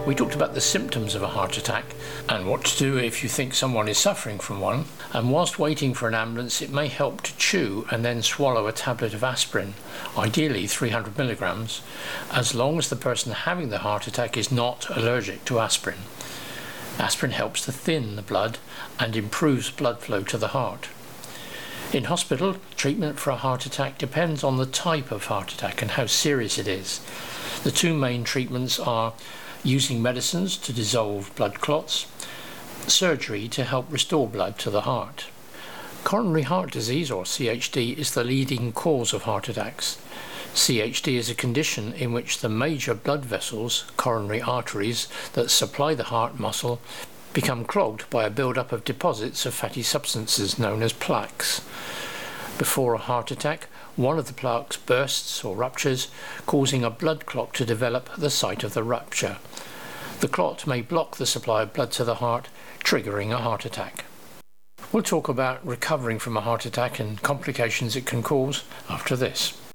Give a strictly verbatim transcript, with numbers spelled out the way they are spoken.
We talked about the symptoms of a heart attack and what to do if you think someone is suffering from one. And whilst waiting for an ambulance, it may help to chew and then swallow a tablet of aspirin, ideally three hundred milligrams, as long as the person having the heart attack is not allergic to aspirin. Aspirin helps to thin the blood and improves blood flow to the heart. In hospital, treatment for a heart attack depends on the type of heart attack and how serious it is. The two main treatments are using medicines to dissolve blood clots, surgery to help restore blood to the heart. Coronary heart disease, or C H D, is the leading cause of heart attacks. C H D is a condition in which the major blood vessels, coronary arteries, that supply the heart muscle become clogged by a build-up of deposits of fatty substances known as plaques. Before a heart attack, one of the plaques bursts or ruptures, causing a blood clot to develop at the site of the rupture. The clot may block the supply of blood to the heart, triggering a heart attack. We'll talk about recovering from a heart attack and complications it can cause after this.